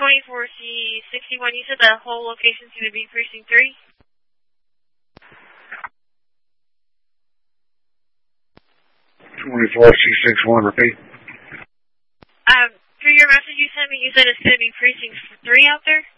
24C61, you said the whole location's going to be precinct 3? (24C61), repeat. Through your message you sent me, you said it's going to be precinct 3 out there?